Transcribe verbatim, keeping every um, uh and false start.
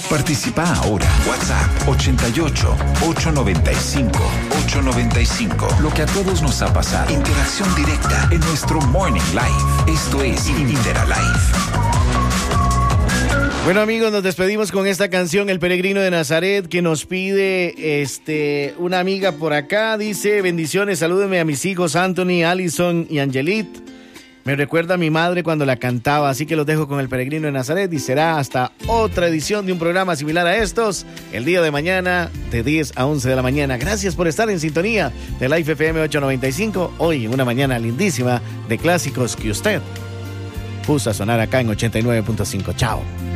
Participa ahora. WhatsApp ochenta y ocho, ochocientos noventa y cinco, ochocientos noventa y cinco. Lo que a todos nos ha pasado. Interacción directa en nuestro Morning Live. Esto es Interalive. Bueno, amigos, nos despedimos con esta canción, El Peregrino de Nazaret, que nos pide este una amiga por acá. Dice: bendiciones, salúdenme a mis hijos Anthony, Allison y Angelit. Me recuerda a mi madre cuando la cantaba, así que los dejo con El Peregrino de Nazaret y será hasta otra edición de un programa similar a estos, el día de mañana, de diez a once de la mañana. Gracias por estar en sintonía de Life F M ochocientos noventa y cinco, hoy en una mañana lindísima de clásicos que usted puso a sonar acá en ochenta y nueve punto cinco. Chao.